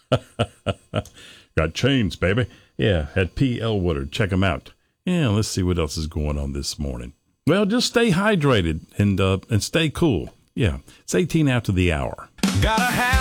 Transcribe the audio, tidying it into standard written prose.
Got chains, baby. Yeah, at P. Elwoodard. Check them out. Yeah, let's see what else is going on this morning. Well, just stay hydrated and stay cool. Yeah, it's 18 after the hour. Gotta have